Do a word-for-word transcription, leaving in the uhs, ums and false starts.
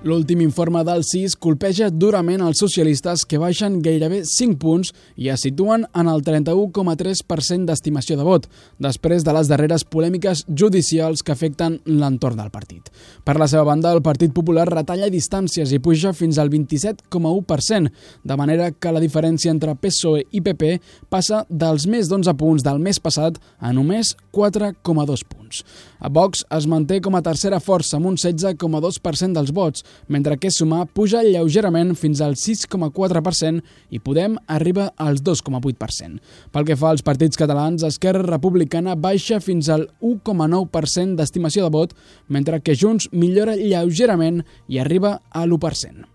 L'últim informe del C I S colpeja durament els socialistes, que baixen gairebé cinc punts i es situen en el trenta-u coma tres per cent d'estimació de vot, després de les darreres polèmiques judicials que afecten l'entorn del partit. Per la seva banda, el Partit Popular retalla distàncies i puja fins al vint-i-set coma u per cent, de manera que la diferència entre P S O E i P P passa dels més d'onze punts del mes passat a només quatre coma dos punts. A Vox es manté com a tercera força amb un setze coma dos per cent dels vots, mentre que Sumar puja lleugerament fins al sis coma quatre per cent i Podem arriba als dos coma vuit per cent. Pel que fa als partits catalans, Esquerra Republicana baixa fins al u coma nou per cent d'estimació de vot, mentre que Junts millora lleugerament i arriba a l'u per cent.